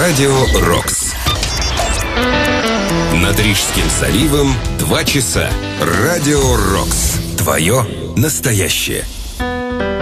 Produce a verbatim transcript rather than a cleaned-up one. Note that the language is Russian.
Радио «Рокс». Над Рижским заливом два часа. Радио «Рокс». Твое настоящее.